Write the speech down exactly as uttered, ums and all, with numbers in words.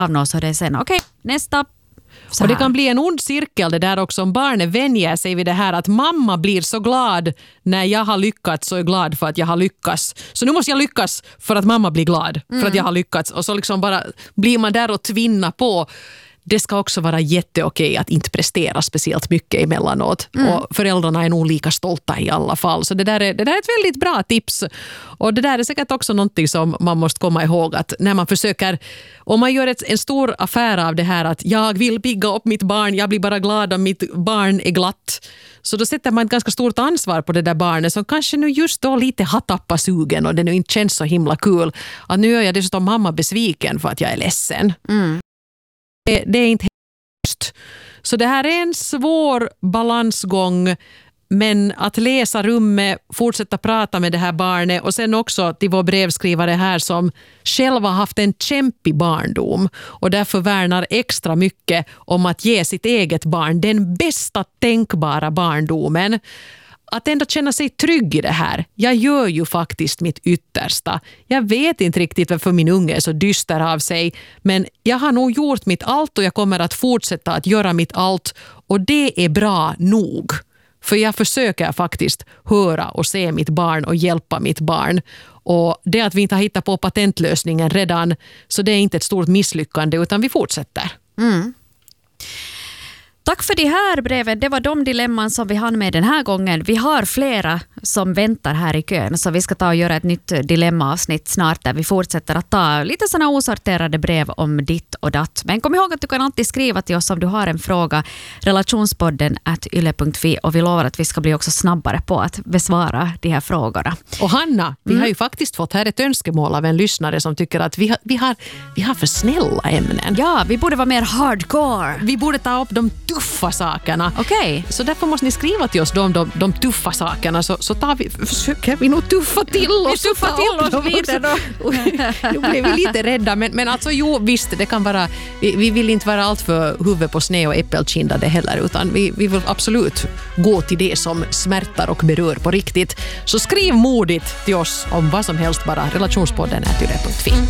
av något så det är sen, okej, okay, nästa. Och det kan bli en ond cirkel det där också om barnet vänjer sig vid det här att mamma blir så glad när jag har lyckats så är glad för att jag har lyckats. Så nu måste jag lyckas för att mamma blir glad för mm. att jag har lyckats. Och så liksom bara blir man där och tvinnar på. Det ska också vara jätteokej att inte prestera speciellt mycket emellanåt. Mm. Och föräldrarna är nog lika stolta i alla fall. Så det där, är, det där är ett väldigt bra tips. Och det där är säkert också någonting som man måste komma ihåg. Att när man försöker, om man gör ett, en stor affär av det här att jag vill pigga upp mitt barn, jag blir bara glad om mitt barn är glatt. Så då sätter man ett ganska stort ansvar på det där barnet som kanske nu just då lite har tappat sugen och det nu inte känns så himla kul. Att nu gör jag dessutom mamma besviken för att jag är ledsen. Mm. Det, det är inte helt. Så det här är en svår balansgång, men att läsa rummet, fortsätta prata med det här barnet och sen också till vår brevskrivare här som själv har haft en kämpig barndom och därför värnar extra mycket om att ge sitt eget barn den bästa tänkbara barndomen. Att ändå känna sig trygg i det här. Jag gör ju faktiskt mitt yttersta. Jag vet inte riktigt varför min unge är så dyster av sig. Men jag har nog gjort mitt allt och jag kommer att fortsätta att göra mitt allt. Och det är bra nog. För jag försöker faktiskt höra och se mitt barn och hjälpa mitt barn. Och det att vi inte har hittat på patentlösningen redan, så det är inte ett stort misslyckande utan vi fortsätter. Mm. Tack för de här breven. Det var de dilemman som vi hann med den här gången. Vi har flera som väntar här i kön så vi ska ta och göra ett nytt dilemmaavsnitt snart där vi fortsätter att ta lite sådana osorterade brev om ditt och datt. Men kom ihåg att du kan alltid skriva till oss om du har en fråga. Relationspodden at yle punkt fi och vi lovar att vi ska bli också snabbare på att besvara de här frågorna. Och Hanna, vi mm. har ju faktiskt fått här ett önskemål av en lyssnare som tycker att vi har, vi har, vi har för snälla ämnen. Ja, vi borde vara mer hardcore. Vi borde ta upp de tuffa sakerna. Okej. Okay. Så därför måste ni skriva till oss de, de, de tuffa sakerna så, så tar vi, försöker vi nog tuffa till oss. Vi tuffar till oss vidare. Nu blev vi lite rädda men, men alltså jo visst det kan vara, vi, vi vill inte vara allt för huvud på sned och äppelkindade heller utan vi, vi vill absolut gå till det som smärtar och berör på riktigt. Så skriv modigt till oss om vad som helst bara relationspodden at yle punkt fi.